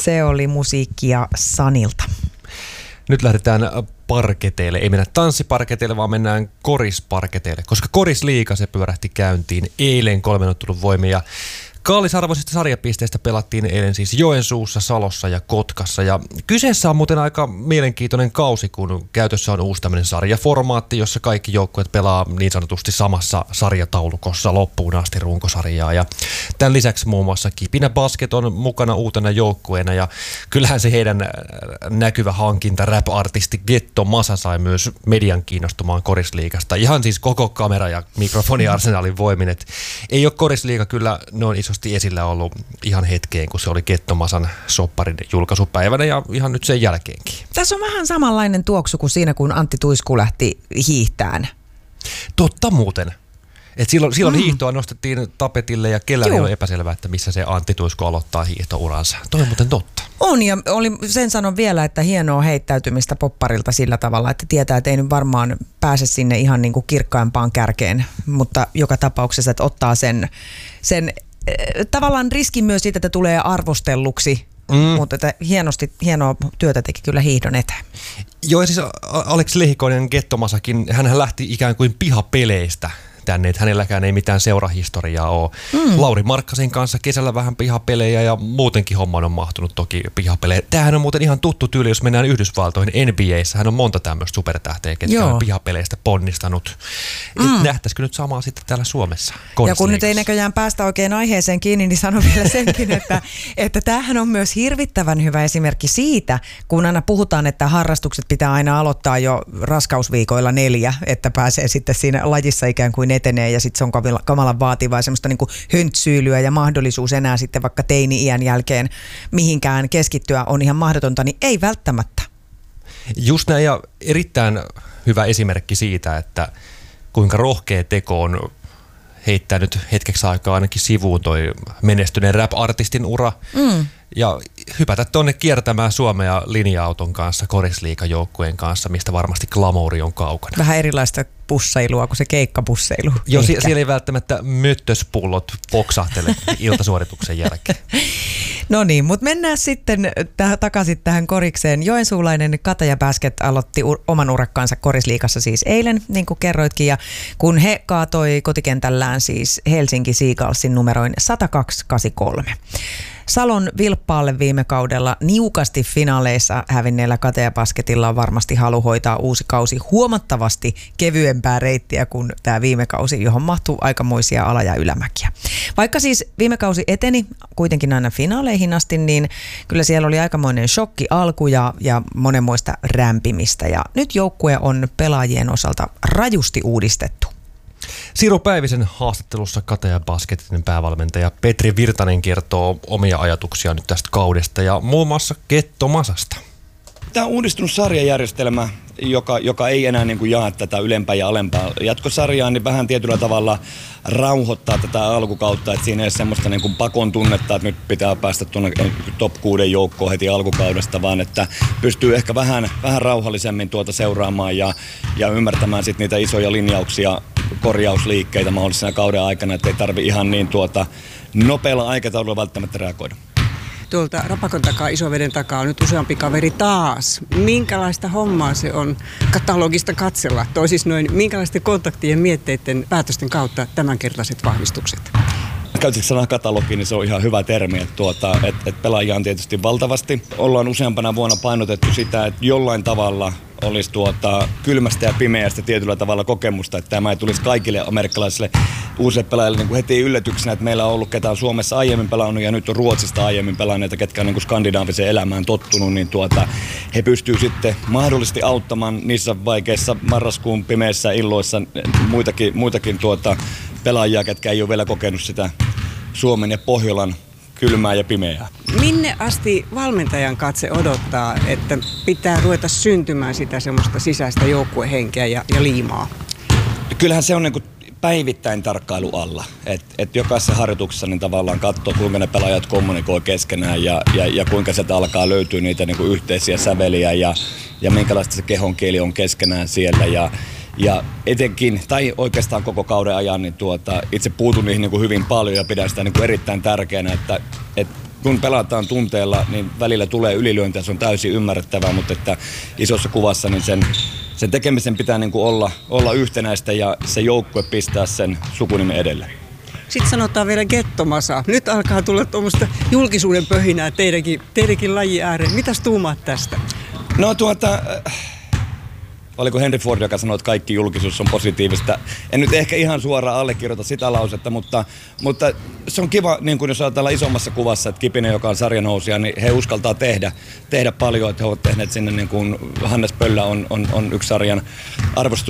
Se oli musiikkia Sanilta. Nyt lähdetään parketeille. Ei mennä tanssiparketeille, vaan mennään korisparketeille, koska korisliiga se pyörähti käyntiin eilen 3 ottelun voimin ja kallisarvoisista sarjapisteistä pelattiin eilen siis Joensuussa, Salossa ja Kotkassa. Ja kyseessä on muuten aika mielenkiintoinen kausi, kun käytössä on uusi tämmöinen sarjaformaatti, jossa kaikki joukkueet pelaa niin sanotusti samassa sarjataulukossa loppuun asti runkosarjaa. Ja tämän lisäksi muun muassa Kipinä Basket on mukana uutena joukkueena ja kyllähän se heidän näkyvä hankinta rap-artisti Getto Masa sai myös median kiinnostumaan korisliigasta. Ihan siis koko kamera- ja mikrofoniarsenaalin voimin. Et ei ole korisliiga kyllä noin isosti esillä ollut ihan hetkeen, kun se oli Getto Masan sopparin julkaisupäivänä ja ihan nyt sen jälkeenkin. Tässä on vähän samanlainen tuoksu kuin siinä, kun Antti Tuisku lähti hiihtään. Totta muuten. Et silloin hiihtoa nostettiin tapetille ja kellään ei ole epäselvää, että missä se Antti Tuisku aloittaa hiihtouransa. Toi on muuten totta. On ja sen sanon vielä, että hienoa heittäytymistä popparilta sillä tavalla, että tietää, että ei nyt varmaan pääse sinne ihan niin kuin kirkkaimpaan kärkeen, mutta joka tapauksessa, että ottaa sen tavallaan riskin myös siitä, että tulee arvostelluksi, mutta että hienoa työtä teki kyllä hiihdon eteen. Joo ja siis Aleksi Lehikoinen Getto Masakin, hänhän lähti ikään kuin pihapeleistä tänne, että hänelläkään ei mitään seurahistoriaa ole. Lauri Markkasen kanssa kesällä vähän pihapelejä ja muutenkin hommaan on mahtunut toki pihapelejä. Tämähän on muuten ihan tuttu tyyli, jos mennään Yhdysvaltoihin. NBA:ssä hän on monta tämmöistä supertähteä, ketkä on pihapeleistä ponnistanut. Nähtäisikö nyt samaa sitten täällä Suomessa? Ja kun nyt ei näköjään päästä oikein aiheeseen kiinni, niin sanon vielä senkin, että tämähän on myös hirvittävän hyvä esimerkki siitä, kun aina puhutaan, että harrastukset pitää aina aloittaa jo raskausviikoilla 4, että pääsee sitten siinä lajissa ikään kuin etenee ja sitten se on kamalan vaativaa ja semmoista niin kuin höntsyylyä ja mahdollisuus enää sitten vaikka teini-iän jälkeen mihinkään keskittyä on ihan mahdotonta, niin ei välttämättä. Just näin ja erittäin hyvä esimerkki siitä, että kuinka rohkea teko on heittää nyt hetkeksi aikaa ainakin sivuun toi menestyneen rap-artistin ura ja hypätä tuonne kiertämään Suomea linja-auton kanssa, korisliigajoukkueen kanssa, mistä varmasti glamouri on kaukana. Vähän erilaista pussailua kuin se keikkapussailu. Joo, siellä ei välttämättä möttöspullot poksahtele iltasuorituksen jälkeen. No niin, mutta mennään sitten takaisin tähän korikseen. Joensuulainen Kataja Basket aloitti oman urakkaansa korisliigassa siis eilen, niin kuin kerroitkin, ja kun he kaatoi kotikentällään siis Helsinki Seagullsin numeroin 102-83. Salon Vilppaalle viime kaudella niukasti finaaleissa hävinneellä Kataja Basketilla on varmasti halu hoitaa uusi kausi huomattavasti kevyempää reittiä kuin tämä viime kausi, johon mahtuu aikamoisia ala- ja ylämäkiä. Vaikka siis viime kausi eteni kuitenkin aina finaaleihin asti, niin kyllä siellä oli aikamoinen shokki alku ja monenmoista rämpimistä. Ja nyt joukkue on pelaajien osalta rajusti uudistettu. Siru Päivisen haastattelussa Kataja Basketin päävalmentaja Petri Virtanen kertoo omia ajatuksia nyt tästä kaudesta ja muun muassa Getto Masasta. Tämä on uudistunut sarjajärjestelmä, joka ei enää niin kuin jaa tätä ylempää ja alempaa jatkosarjaa, niin vähän tietyllä tavalla rauhoittaa tätä alkukautta, että siinä ei ole semmoista niin kuin pakon tunnetta, että nyt pitää päästä tuonne top 6 joukkoon heti alkukaudesta, vaan että pystyy ehkä vähän rauhallisemmin seuraamaan ja ymmärtämään sit niitä isoja linjauksia, korjausliikkeitä mahdollisena kauden aikana, että ei tarvitse ihan niin nopealla aikataululla välttämättä reagoida. Tuolta Rapakon takaa, Isoveden takaa on nyt useampi kaveri taas. Minkälaista hommaa se on katalogista katsella? Toisin noin, minkälaisten kontaktien, mietteiden, päätösten kautta tämänkertaiset vahvistukset? Käytitkö sanaa katalogi, niin se on ihan hyvä termi, että pelaajia on tietysti valtavasti. Ollaan useampana vuonna painotettu sitä, että jollain tavalla olisi kylmästä ja pimeästä tietyllä tavalla kokemusta, että tämä ei tulisi kaikille amerikkalaisille uusille pelaajille niin kuin heti yllätyksenä, että meillä on ollut ketään Suomessa aiemmin pelannut ja nyt on Ruotsista aiemmin pelanneita, ketkä on niin kuin skandinaaviseen elämään tottunut, niin he pystyvät sitten mahdollisesti auttamaan niissä vaikeissa marraskuun pimeissä illoissa muitakin pelaajia, ketkä ei ole vielä kokenut sitä Suomen ja Pohjolan kylmää ja pimeää. Minne asti valmentajan katse odottaa, että pitää ruveta syntymään sitä semmoista sisäistä joukkuehenkeä ja liimaa? Kyllähän se on niin kuin päivittäin tarkkailu alla. Et jokaisessa harjoituksessa niin tavallaan katsoo, kuinka ne pelaajat kommunikoi keskenään ja kuinka sieltä alkaa löytyä niitä niin kuin yhteisiä säveliä ja minkälaista se kehonkieli on keskenään siellä. Ja etenkin, tai oikeastaan koko kauden ajan, niin itse puutun niihin niin kuin hyvin paljon ja pidän sitä niin kuin erittäin tärkeänä, että kun pelataan tunteella, niin välillä tulee ylilyöntiä, se on täysin ymmärrettävää, mutta että isossa kuvassa niin sen tekemisen pitää niin kuin olla yhtenäistä ja se joukkue pistää sen sukunimen edelle. Sitten sanotaan vielä gettomasa. Nyt alkaa tulla tuommoista julkisuuden pöhinää teidänkin lajin ääreen. Mitäs tuumaat tästä? No oliko Henry Ford, joka sanoi, että kaikki julkisuus on positiivista. En nyt ehkä ihan suoraan allekirjoita sitä lausetta, mutta se on kiva, niin kuin jos ajatellaan isommassa kuvassa, että Kipinen, joka on sarjanousija, niin he uskaltaa tehdä paljon, että he ovat tehneet sinne, niin kuin Hannes Pöllä on yksi sarjan arvostettu